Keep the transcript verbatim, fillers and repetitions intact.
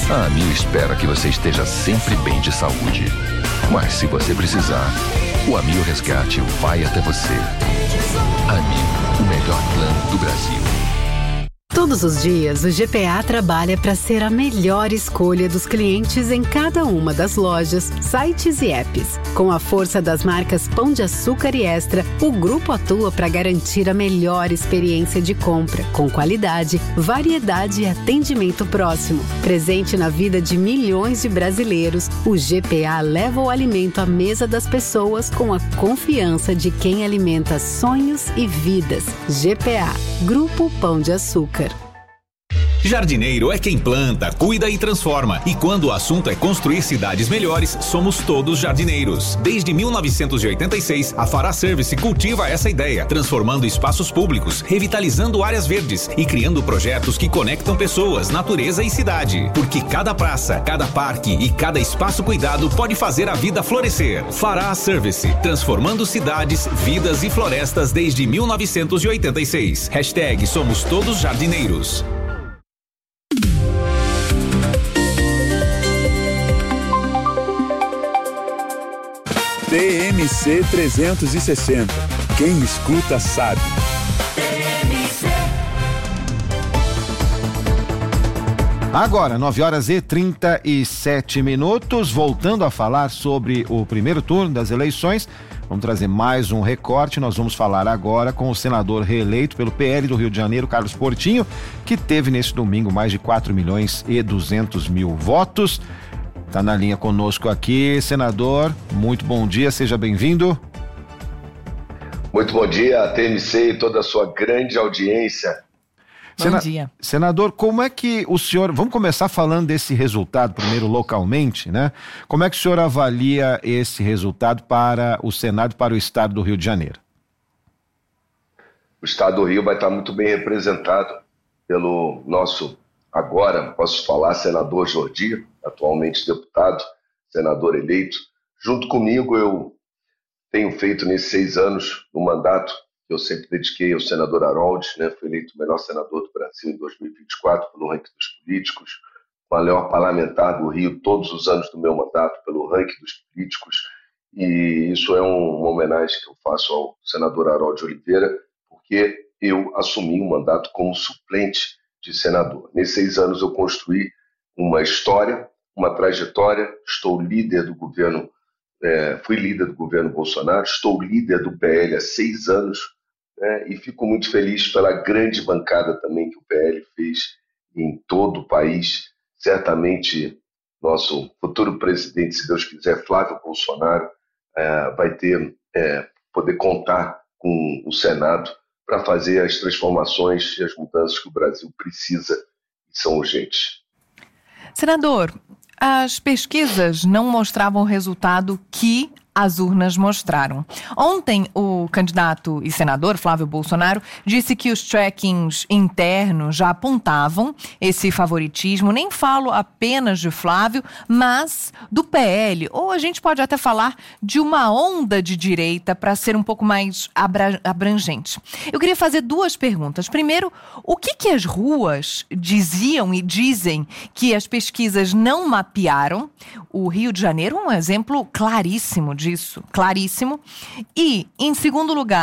A Amil espera que você esteja sempre bem de saúde. Mas se você precisar, o Amil Resgate vai até você. Amil, o melhor plano do Brasil. Todos os dias, o G P A trabalha para ser a melhor escolha dos clientes em cada uma das lojas, sites e apps. Com a força das marcas Pão de Açúcar e Extra, o grupo atua para garantir a melhor experiência de compra, com qualidade, variedade e atendimento próximo. Presente na vida de milhões de brasileiros, o G P A leva o alimento à mesa das pessoas com a confiança de quem alimenta sonhos e vidas. G P A, Grupo Pão de Açúcar. Jardineiro é quem planta, cuida e transforma. E quando o assunto é construir cidades melhores, somos todos jardineiros. Desde mil novecentos e oitenta e seis, a Fará Service cultiva essa ideia, transformando espaços públicos, revitalizando áreas verdes e criando projetos que conectam pessoas, natureza e cidade. Porque cada praça, cada parque e cada espaço cuidado pode fazer a vida florescer. Fará Service, transformando cidades, vidas e florestas desde mil novecentos e oitenta e seis. Hashtag Somos Todos Jardineiros. T M C trezentos e sessenta. Quem escuta sabe. Agora, nove horas e trinta e sete minutos, voltando a falar sobre o primeiro turno das eleições. Vamos trazer mais um recorte. Nós vamos falar agora com o senador reeleito pelo P L do Rio de Janeiro, Carlos Portinho, que teve nesse domingo mais de quatro milhões e duzentos mil votos. Está na linha conosco aqui, senador. Muito bom dia, seja bem-vindo. Muito bom dia, T M C e toda a sua grande audiência. Bom Sena- dia. Senador, como é que o senhor... Vamos começar falando desse resultado, primeiro localmente, né? Como é que o senhor avalia esse resultado para o Senado, para o Estado do Rio de Janeiro? O Estado do Rio vai estar muito bem representado pelo nosso, agora, posso falar, senador Jordi, atualmente deputado, senador eleito. Junto comigo, eu tenho feito nesses seis anos um mandato que eu sempre dediquei ao senador Harold, né? Fui eleito o melhor senador do Brasil em dois mil e vinte e quatro pelo ranking dos políticos, o melhor parlamentar do Rio todos os anos do meu mandato pelo ranking dos políticos, e isso é um, uma homenagem que eu faço ao senador Harold Oliveira, porque eu assumi um mandato como suplente de senador. Nesses seis anos eu construí uma história, uma trajetória, estou líder do governo, é, fui líder do governo Bolsonaro, estou líder do P L há seis anos, né, e fico muito feliz pela grande bancada também que o P L fez em todo o país. Certamente nosso futuro presidente, se Deus quiser, Flávio Bolsonaro, é, vai ter, é, poder contar com o Senado para fazer as transformações e as mudanças que o Brasil precisa e são urgentes. Senador, as pesquisas não mostravam o resultado que as urnas mostraram. Ontem, o candidato e senador Flávio Bolsonaro disse que os trackings internos já apontavam esse favoritismo. Nem falo apenas de Flávio, mas do P L. Ou a gente pode até falar de uma onda de direita para ser um pouco mais abra- abrangente. Eu queria fazer duas perguntas. Primeiro, o que, que as ruas diziam e dizem que as pesquisas não mapearam? O Rio de Janeiro é um exemplo claríssimo disso, claríssimo. E, em segundo lugar,